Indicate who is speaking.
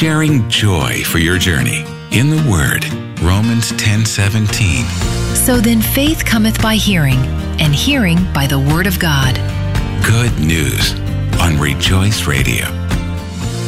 Speaker 1: sharing joy for your journey in the Word. Romans 10:17.
Speaker 2: So then faith cometh by hearing, and hearing by the Word of God.
Speaker 1: Good news on Rejoice Radio.